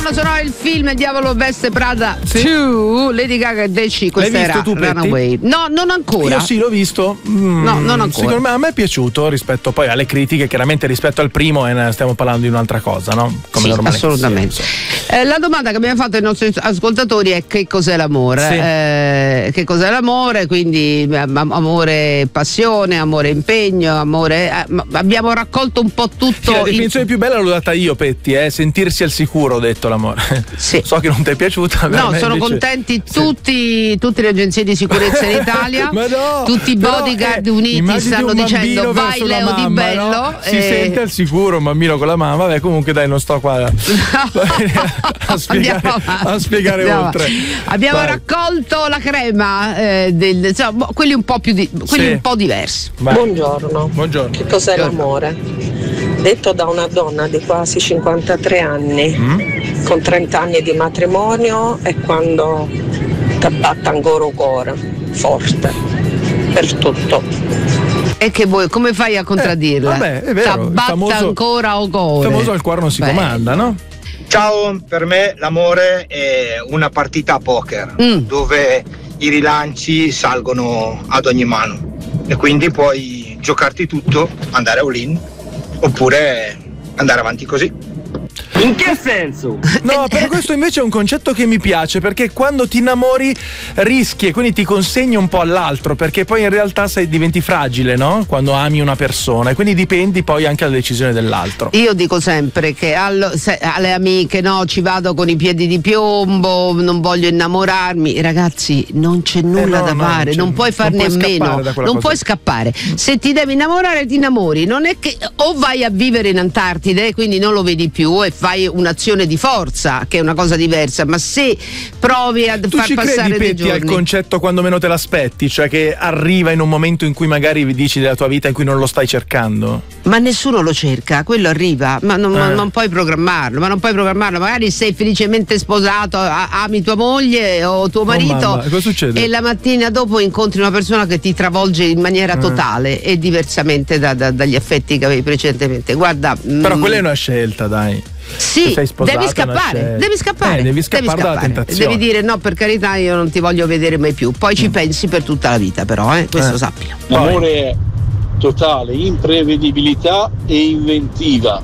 colonna sonora del film Il diavolo veste Prada 2, Lady Gaga e Deci. Questa era Runaway. No, non ancora. Io sì, l'ho visto. No, non ancora. Secondo me a me è piaciuto rispetto poi alle critiche, chiaramente rispetto al primo stiamo parlando di un'altra cosa, no? Come sì, normale. Assolutamente. La domanda che abbiamo fatto ai nostri ascoltatori è: che cos'è l'amore? Sì. Che cos'è l'amore? Quindi amore, passione, amore, impegno, amore. Abbiamo raccolto un po' tutto. Sì, la definizione più bella l'ho data io, Petti, sentirsi al sicuro, ho detto l'amore. Sì. So che non ti è piaciuta. No, sono contenti tutte le agenzie di sicurezza in Italia. Ma no, tutti i bodyguard uniti stanno dicendo vai Leo Di Bello. No? Si sente al sicuro un bambino con la mamma. Vabbè, comunque dai, non sto qua a spiegare oltre. Abbiamo raccolto la crema quelli un po' un po' diversi. Buongiorno. Buongiorno. Che cos'è l'amore? Detto da una donna di quasi 53 anni, con 30 anni di matrimonio, è quando ti batte ancora il cuore, forte, per tutto. E che vuoi, come fai a contraddirla? Vabbè, è vero. T'abbatte ancora o cuore. Il famoso al cuore non si comanda, no? Ciao, per me l'amore è una partita a poker dove i rilanci salgono ad ogni mano e quindi puoi giocarti tutto, andare all-in oppure andare avanti così. In che senso? No, per questo invece è un concetto che mi piace, perché quando ti innamori rischi e quindi ti consegni un po' all'altro, perché poi in realtà diventi fragile, no? Quando ami una persona, e quindi dipendi poi anche dalla decisione dell'altro. Io dico sempre che alle amiche, no, ci vado con i piedi di piombo, non voglio innamorarmi. Ragazzi, non c'è nulla da fare, non puoi farne a meno, non puoi scappare. Se ti devi innamorare, ti innamori. Non è che o vai a vivere in Antartide, quindi non lo vedi più e fai un'azione di forza, che è una cosa diversa, ma se provi a far passare dei giorni. Tu ci credi, Petti, al concetto quando meno te l'aspetti, cioè che arriva in un momento in cui magari dici della tua vita in cui non lo stai cercando? Ma nessuno lo cerca, quello arriva, ma non puoi programmarlo, magari sei felicemente sposato, ami tua moglie o tuo marito, cosa succede? E la mattina dopo incontri una persona che ti travolge in maniera totale e diversamente dagli affetti che avevi precedentemente. Guarda, però quella è una scelta, dai. Sì, devi scappare dalla tentazione. Devi dire no, per carità, io non ti voglio vedere mai più. Poi ci pensi per tutta la vita, però, questo sappilo. L'amore è totale imprevedibilità e inventiva.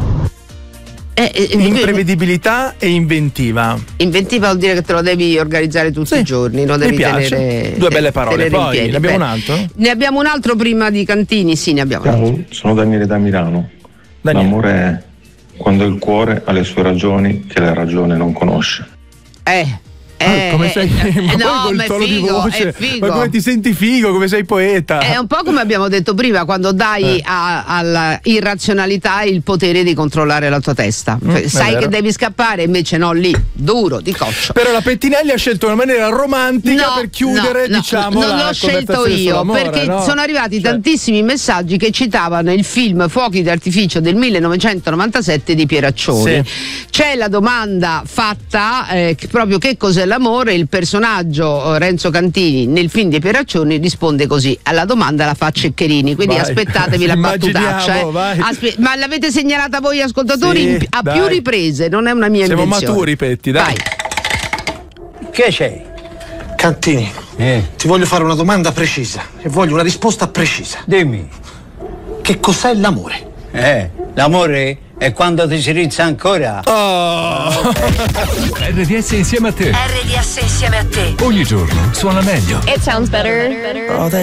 Imprevedibilità e inventiva. Inventiva vuol dire che te lo devi organizzare tutti i giorni, lo devi tenere. Due belle parole. Poi ne abbiamo un altro? Ne abbiamo un altro prima di Cantini, sì, ne abbiamo un altro. Ciao, sono Daniele da Milano. L'amore è quando il cuore ha le sue ragioni che la ragione non conosce. Come sei? Ma poi col tono di voce, ma come ti senti figo, come sei poeta? È un po' come abbiamo detto prima, quando dai alla irrazionalità il potere di controllare la tua testa. Sai che devi scappare, invece no, lì, duro, di coccio. Però la Pettinelli ha scelto una maniera romantica per chiudere, diciamo, non l'ho scelto io, perché sono arrivati tantissimi messaggi che citavano il film Fuochi d'artificio del 1997 di Pieraccioni. C'è la domanda fatta proprio che cos'è l'amore. Il personaggio Renzo Cantini nel film di Pieraccioni risponde così alla domanda, la fa Ceccherini, quindi aspettatevi la battutaccia. Ma l'avete segnalata voi ascoltatori a più riprese, non è una mia invenzione. Siamo maturi, Petti, dai. Che c'è? Cantini, ti voglio fare una domanda precisa e voglio una risposta precisa. Dimmi. Che cos'è l'amore? L'amore è quando ti si rizza ancora. RDS insieme a te. RDS insieme a te. Ogni giorno suona meglio. It sounds better.